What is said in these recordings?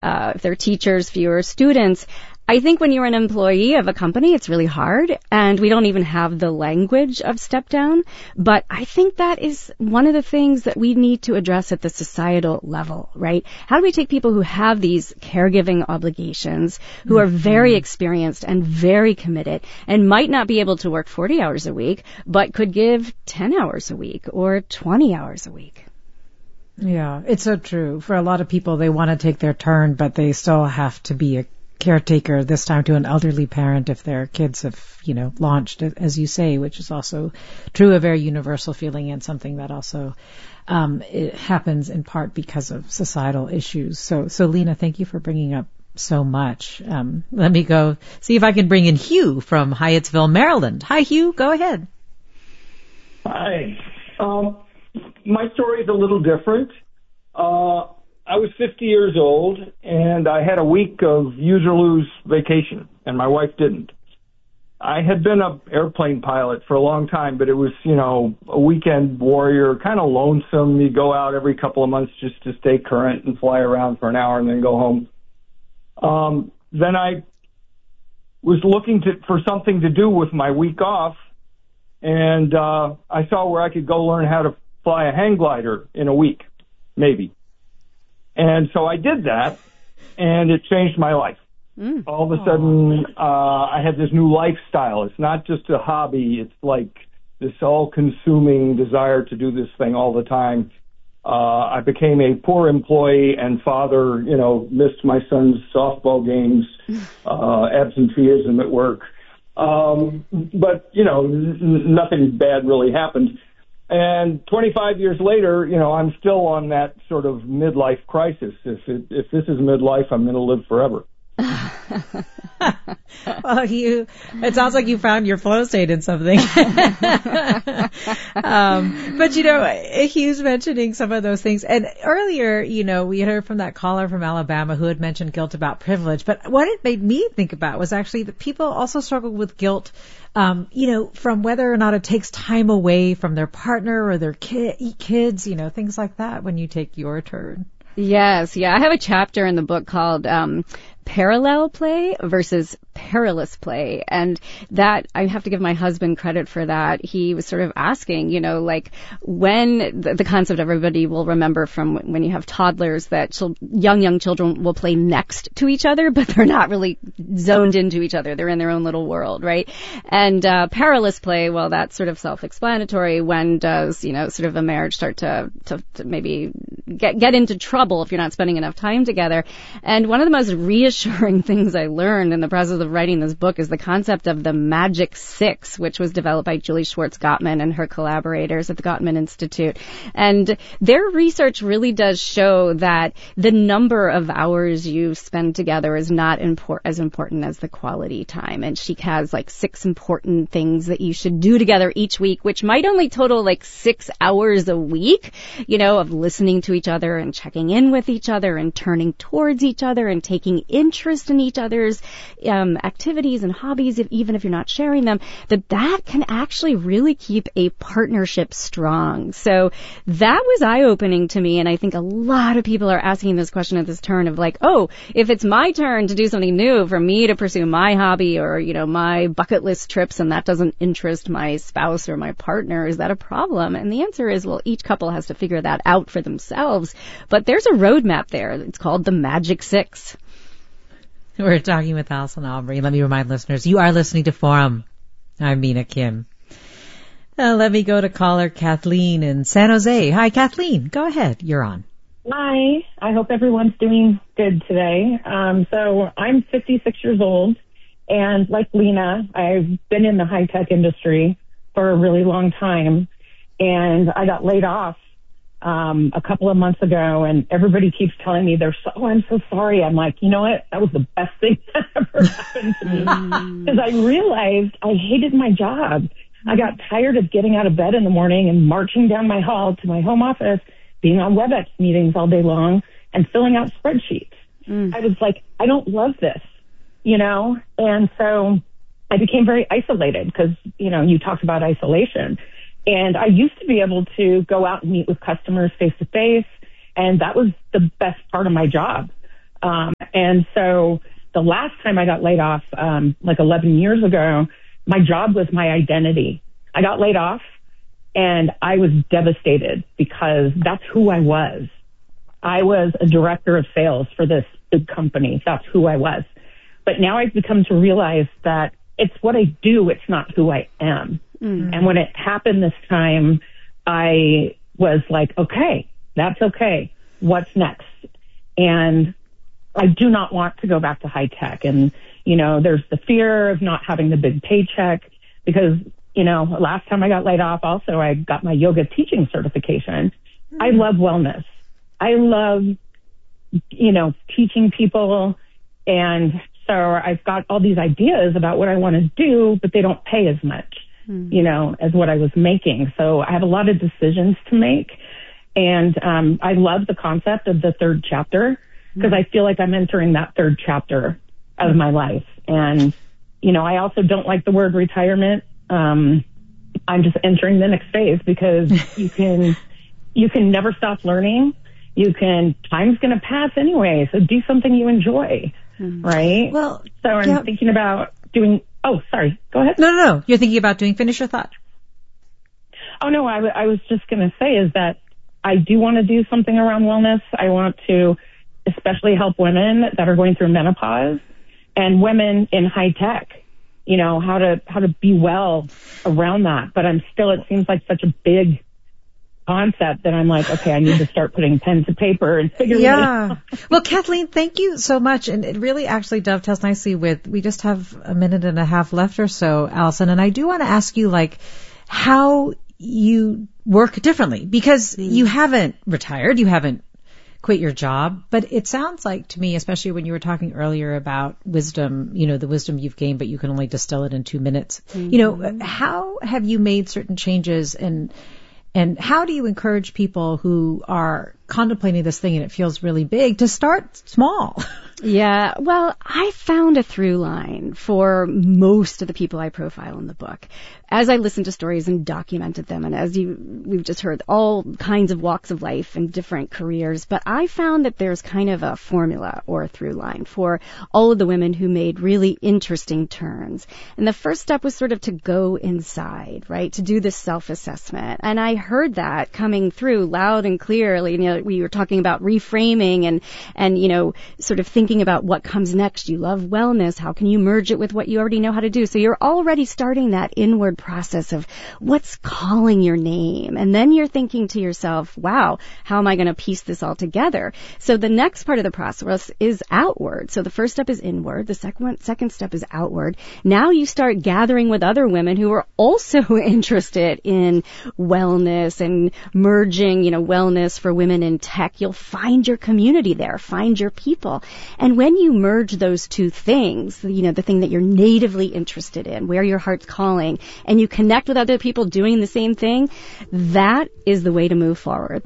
if they're teachers, fewer students. I think when you're an employee of a company, it's really hard, and we don't even have the language of step down. But I think that is one of the things that we need to address at the societal level, right? How do we take people who have these caregiving obligations, who are very experienced and very committed, and might not be able to work 40 hours a week, but could give 10 hours a week or 20 hours a week? Yeah, it's so true. For a lot of people, they want to take their turn, but they still have to be a caretaker, this time to an elderly parent if their kids have, launched, as you say, which is also true, a very universal feeling and something that also it happens in part because of societal issues. So Lena, thank you for bringing up so much. Let me go see if I can bring in Hugh from Hyattsville, Maryland. Hi, Hugh. Go ahead. Hi. My story is a little different. I was 50 years old, and I had a week of use or lose vacation, and my wife didn't. I had been an airplane pilot for a long time, but it was, a weekend warrior, kind of lonesome. You go out every couple of months just to stay current and fly around for an hour and then go home. Then I was looking for something to do with my week off, and I saw where I could go learn how to fly a hang glider in a week, maybe. And so I did that, and it changed my life. All of a sudden, I had this new lifestyle. It's not just a hobby. It's like this all-consuming desire to do this thing all the time. I became a poor employee and father, missed my son's softball games, absenteeism at work. But, nothing bad really happened. And 25 years later, I'm still on that sort of midlife crisis. If this is midlife, I'm going to live forever. Well, it sounds like you found your flow state in something. But, Hugh's mentioning some of those things. And earlier, we heard from that caller from Alabama who had mentioned guilt about privilege. But what it made me think about was actually that people also struggle with guilt, from whether or not it takes time away from their partner or their kids, things like that when you take your turn. Yes. Yeah. I have a chapter in the book called Parallel Play versus Perilous Play. And that, I have to give my husband credit for that. He was sort of asking, when the concept everybody will remember from when you have toddlers that young children will play next to each other, but they're not really zoned into each other. They're in their own little world, right? And perilous play, well, that's sort of self-explanatory. When does, sort of a marriage start to maybe get into trouble if you're not spending enough time together? And one of the most reassuring things I learned in the process of writing this book is the concept of the Magic Six, which was developed by Julie Schwartz-Gottman and her collaborators at the Gottman Institute. And their research really does show that the number of hours you spend together is not as important as the quality time. And she has 6 important things that you should do together each week, which might only total 6 hours a week, of listening to each other and checking in with each other and turning towards each other and taking interest in each other's activities and hobbies, even if you're not sharing them, that can actually really keep a partnership strong. So that was eye-opening to me, and I think a lot of people are asking this question at this turn of if it's my turn to do something new, for me to pursue my hobby or, my bucket list trips, and that doesn't interest my spouse or my partner, is that a problem? And the answer is, well, each couple has to figure that out for themselves, but there's a roadmap there. It's called the Magic Six. We're talking with Allison Aubrey. Let me remind listeners, you are listening to Forum. I'm Mina Kim. Let me go to caller Kathleen in San Jose. Hi, Kathleen. Go ahead. You're on. Hi. I hope everyone's doing good today. So I'm 56 years old, and like Lena, I've been in the high-tech industry for a really long time, and I got laid off a couple of months ago, and everybody keeps telling me I'm so sorry. I'm like, you know what? That was the best thing that ever happened to me, because I realized I hated my job. I got tired of getting out of bed in the morning and marching down my hall to my home office, being on WebEx meetings all day long and filling out spreadsheets. I was like, I don't love this, and so I became very isolated because, you talked about isolation. And I used to be able to go out and meet with customers face to face, and that was the best part of my job. And so the last time I got laid off, like 11 years ago, my job was my identity. I got laid off and I was devastated because that's who I was. I was a director of sales for this big company. That's who I was. But now I've become to realize that it's what I do. It's not who I am. Mm-hmm. And when it happened this time, I was like, okay, that's okay. What's next? And I do not want to go back to high tech. And, you know, there's the fear of not having the big paycheck because, you know, last time I got laid off, also I got my yoga teaching certification. Mm-hmm. I love wellness. I love, you know, teaching people. And so I've got all these ideas about what I want to do, but they don't pay as much, you know, as what I was making. So I have a lot of decisions to make. And I love the concept of the third chapter because I feel like I'm entering that third chapter of my life. And, you know, I also don't like the word retirement. I'm just entering the next phase because you can never stop learning. Time's going to pass anyway. So do something you enjoy, right? Well, so I'm thinking about doing, oh, sorry, go ahead. No. You're thinking about doing, finish your thought. Oh, no, I was just going to say is that I do want to do something around wellness. I want to especially help women that are going through menopause and women in high tech, you know, how to be well around that. But it seems like such a big concept that I'm like, okay, I need to start putting pen to paper and figuring it out. Well, Kathleen, thank you so much. And it really actually dovetails nicely we just have a minute and a half left or so, Allison. And I do want to ask you, like, how you work differently because you haven't retired, you haven't quit your job, but it sounds like to me, especially when you were talking earlier about wisdom, you know, the wisdom you've gained, but you can only distill it in 2 minutes. Mm-hmm. You know, how have you made certain changes and how do you encourage people who are contemplating this thing and it feels really big to start small? Yeah, well, I found a through line for most of the people I profile in the book. As I listened to stories and documented them, and as we've just heard, all kinds of walks of life and different careers, but I found that there's kind of a formula or a through line for all of the women who made really interesting turns. And the first step was sort of to go inside, right, to do this self-assessment. And I heard that coming through loud and clearly. You know, we were talking about reframing and you know, sort of thinking about what comes next. You love wellness. How can you merge it with what you already know how to do? So you're already starting that inward process of what's calling your name. And then you're thinking to yourself, wow, how am I going to piece this all together? So the next part of the process is outward. So the first step is inward. The second step is outward. Now you start gathering with other women who are also interested in wellness and merging, you know, wellness for women in tech. You'll find your community there, find your people. And when you merge those two things, you know, the thing that you're natively interested in, where your heart's calling, and you connect with other people doing the same thing, that is the way to move forward.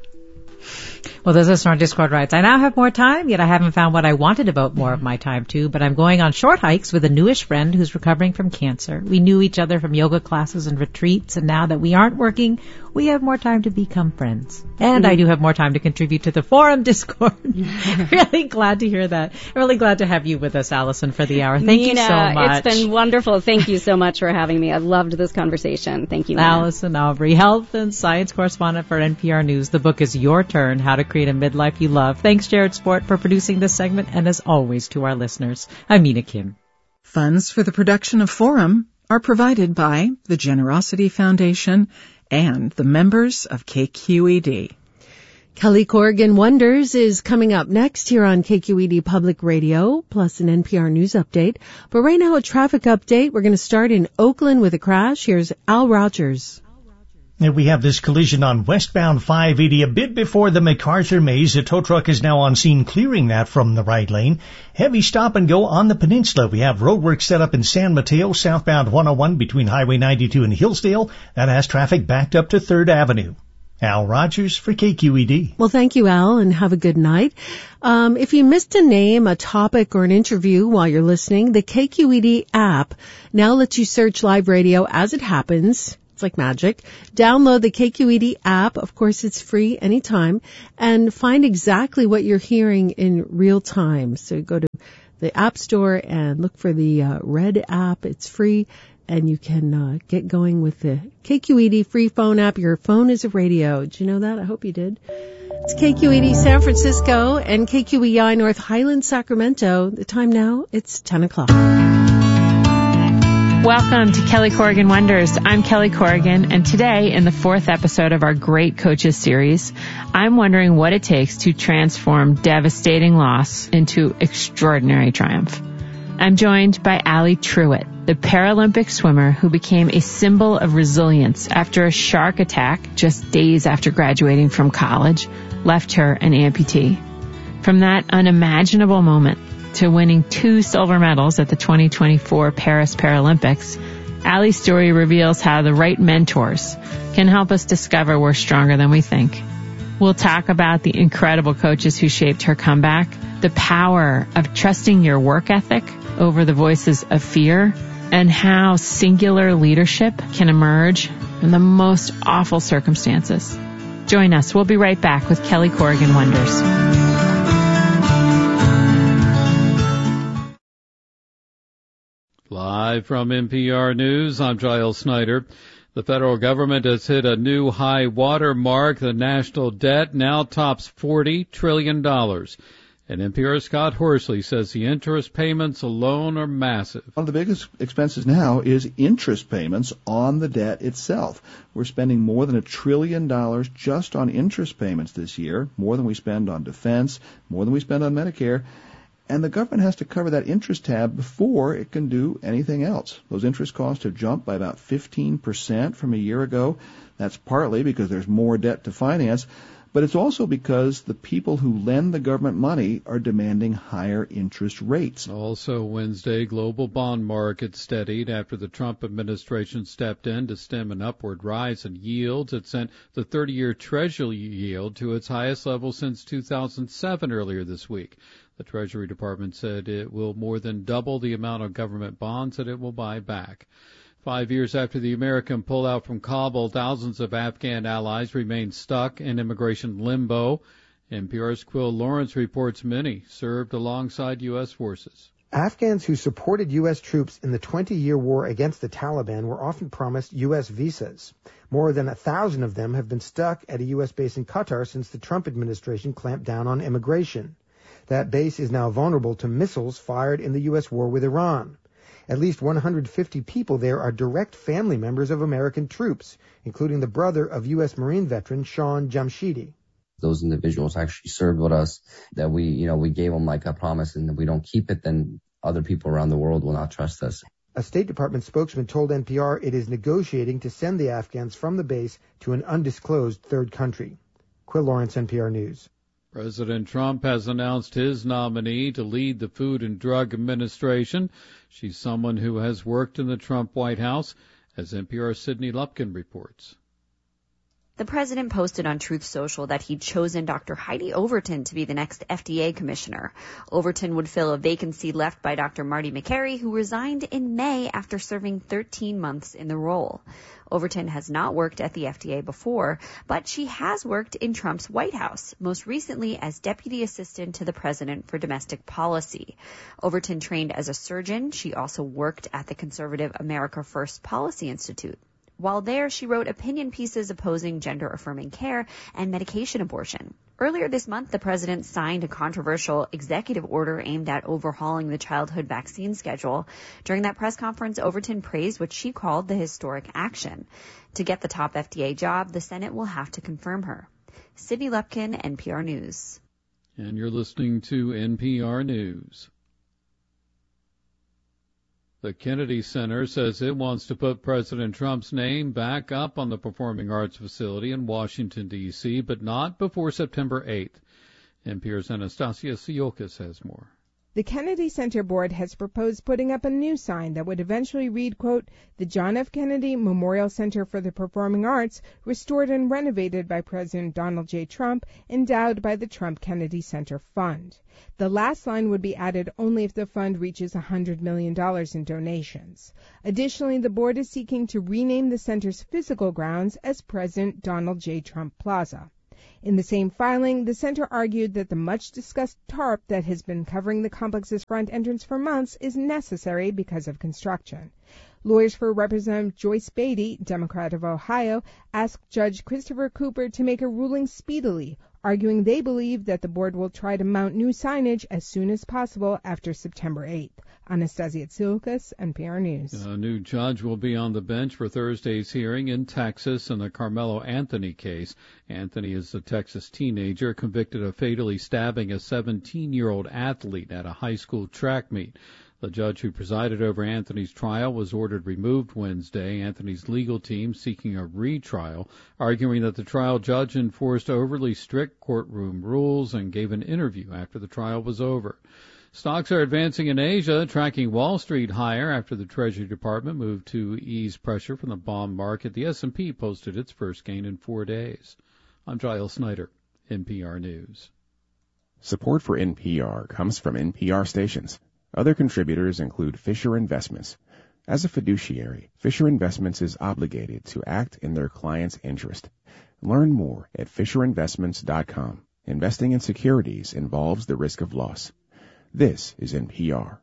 Well, this is our Discord writes, I now have more time, yet I haven't found what I want to devote more of my time to, but I'm going on short hikes with a newish friend who's recovering from cancer. We knew each other from yoga classes and retreats, and now that we aren't working, we have more time to become friends. And I do have more time to contribute to the forum Discord. Really glad to hear that. Really glad to have you with us, Allison, for the hour. Thank you so much. It's been wonderful. Thank you so much for having me. I loved this conversation. Thank you, Nina. Allison Aubrey, health and science correspondent for NPR News. The book is Your Turn, How to Create a Midlife You Love. Thanks, Jared Sport, for producing this segment, and as always, to our listeners, I'm Mina Kim. Funds for the production of Forum are provided by the Generosity Foundation and the members of KQED. Kelly Corrigan Wonders is coming up next here on KQED Public Radio, plus an NPR News update. But right now, a traffic update. We're going to start in Oakland with a crash. Here's Al Rogers. We have this collision on westbound 580 a bit before the MacArthur Maze. A tow truck is now on scene clearing that from the right lane. Heavy stop and go on the peninsula. We have roadwork set up in San Mateo, southbound 101 between Highway 92 and Hillsdale. That has traffic backed up to 3rd Avenue. Al Rogers for KQED. Well, thank you, Al, and have a good night. If you missed a name, a topic, or an interview while you're listening, the KQED app now lets you search live radio as it happens. It's like magic. Download the KQED app. Of course, it's free anytime. And find exactly what you're hearing in real time. So go to the App Store and look for the Red app. It's free. And you can get going with the KQED free phone app. Your phone is a radio. Did you know that? I hope you did. It's KQED San Francisco and KQEI North Highland, Sacramento. The time now, it's 10 o'clock. Welcome to Kelly Corrigan Wonders. I'm Kelly Corrigan, and today, in the 4th episode of our Great Coaches series, I'm wondering what it takes to transform devastating loss into extraordinary triumph. I'm joined by Ali Truitt, the Paralympic swimmer who became a symbol of resilience after a shark attack just days after graduating from college left her an amputee. From that unimaginable moment to winning 2 silver medals at the 2024 Paris Paralympics, Ali's story reveals how the right mentors can help us discover we're stronger than we think. We'll talk about the incredible coaches who shaped her comeback, the power of trusting your work ethic over the voices of fear, and how singular leadership can emerge in the most awful circumstances. Join us. We'll be right back with Kelly Corrigan Wonders. Live from NPR News, I'm Giles Snyder. The federal government has hit a new high water mark. The national debt now tops $40 trillion. And NPR's Scott Horsley says the interest payments alone are massive. One of the biggest expenses now is interest payments on the debt itself. We're spending more than $1 trillion just on interest payments this year, more than we spend on defense, more than we spend on Medicare. And the government has to cover that interest tab before it can do anything else. Those interest costs have jumped by about 15% from a year ago. That's partly because there's more debt to finance, but it's also because the people who lend the government money are demanding higher interest rates. Also Wednesday, global bond market steadied after the Trump administration stepped in to stem an upward rise in yields. It sent the 30-year Treasury yield to its highest level since 2007 earlier this week. The Treasury Department said it will more than double the amount of government bonds that it will buy back. 5 years after the American pullout from Kabul, thousands of Afghan allies remain stuck in immigration limbo. NPR's Quill Lawrence reports many served alongside U.S. forces. Afghans who supported U.S. troops in the 20-year war against the Taliban were often promised U.S. visas. More than 1,000 of them have been stuck at a U.S. base in Qatar since the Trump administration clamped down on immigration. That base is now vulnerable to missiles fired in the U.S. war with Iran. At least 150 people there are direct family members of American troops, including the brother of U.S. Marine veteran Sean Jamshidi. Those individuals actually served with us, that we gave them like a promise, and if we don't keep it, then other people around the world will not trust us. A State Department spokesman told NPR it is negotiating to send the Afghans from the base to an undisclosed third country. Quill Lawrence, NPR News. President Trump has announced his nominee to lead the Food and Drug Administration. She's someone who has worked in the Trump White House, as NPR's Sydney Lupkin reports. The president posted on Truth Social that he'd chosen Dr. Heidi Overton to be the next FDA commissioner. Overton would fill a vacancy left by Dr. Marty Makary, who resigned in May after serving 13 months in the role. Overton has not worked at the FDA before, but she has worked in Trump's White House, most recently as deputy assistant to the president for domestic policy. Overton trained as a surgeon. She also worked at the conservative America First Policy Institute. While there, she wrote opinion pieces opposing gender-affirming care and medication abortion. Earlier this month, the president signed a controversial executive order aimed at overhauling the childhood vaccine schedule. During that press conference, Overton praised what she called the historic action. To get the top FDA job, the Senate will have to confirm her. Sydney Lupkin, NPR News. And you're listening to NPR News. The Kennedy Center says it wants to put President Trump's name back up on the Performing Arts facility in Washington, D.C., but not before September 8th. NPR's Anastasia Siokas has more. The Kennedy Center Board has proposed putting up a new sign that would eventually read, quote, "The John F. Kennedy Memorial Center for the Performing Arts, restored and renovated by President Donald J. Trump, endowed by the Trump Kennedy Center Fund." The last line would be added only if the fund reaches $100 million in donations. Additionally, the board is seeking to rename the center's physical grounds as President Donald J. Trump Plaza. In the same filing, the center argued that the much-discussed tarp that has been covering the complex's front entrance for months is necessary because of construction. Lawyers for Representative Joyce Beatty, Democrat of Ohio, asked Judge Christopher Cooper to make a ruling speedily, arguing they believe that the board will try to mount new signage as soon as possible after September 8th. Anastasia Tsoukas, NPR News. A new judge will be on the bench for Thursday's hearing in Texas in the Carmelo Anthony case. Anthony is a Texas teenager convicted of fatally stabbing a 17-year-old athlete at a high school track meet. The judge who presided over Anthony's trial was ordered removed Wednesday. Anthony's legal team seeking a retrial, arguing that the trial judge enforced overly strict courtroom rules and gave an interview after the trial was over. Stocks are advancing in Asia, tracking Wall Street higher after the Treasury Department moved to ease pressure from the bond market. The S&P posted its first gain in 4 days. I'm Giles Snyder, NPR News. Support for NPR comes from NPR stations. Other contributors include Fisher Investments. As a fiduciary, Fisher Investments is obligated to act in their client's interest. Learn more at FisherInvestments.com. Investing in securities involves the risk of loss. This is NPR.